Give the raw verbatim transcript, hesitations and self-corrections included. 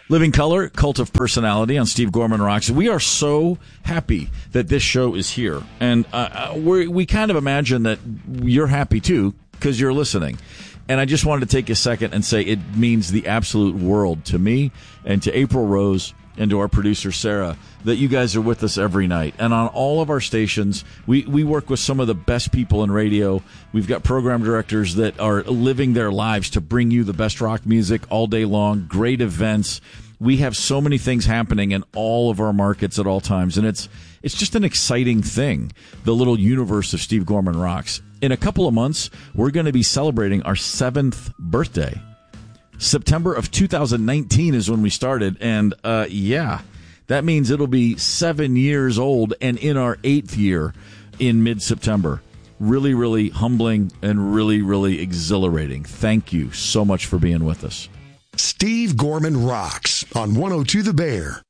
Living Color, Cult of Personality on Steve Gorman Rocks. We are so happy that this show is here. And uh, we we kind of imagine that you're happy, too, because you're listening. And I just wanted to take a second and say it means the absolute world to me and to April Rose and to our producer, Sarah, that you guys are with us every night. And on all of our stations, we, we work with some of the best people in radio. We've got program directors that are living their lives to bring you the best rock music all day long, great events. We have so many things happening in all of our markets at all times, and it's it's just an exciting thing, the little universe of Steve Gorman Rocks. In a couple of months, we're going to be celebrating our seventh birthday. September of two thousand nineteen is when we started, and uh, yeah, that means it'll be seven years old and in our eighth year in mid-September. Really, really humbling and really, really exhilarating. Thank you so much for being with us. Steve Gorman Rocks on one oh two The Bear.